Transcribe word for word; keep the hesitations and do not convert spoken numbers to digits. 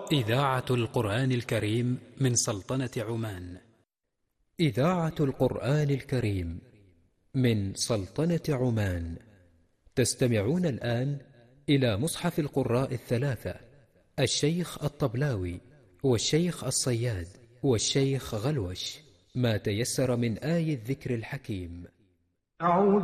إذاعة القرآن الكريم من سلطنة عمان. إذاعة القرآن الكريم من سلطنة عمان. تستمعون الآن إلى مصحف القراء الثلاثة: الشيخ الطبلاوي والشيخ الصياد والشيخ غلوش، ما تيسر من آي الذكر الحكيم. أعوذ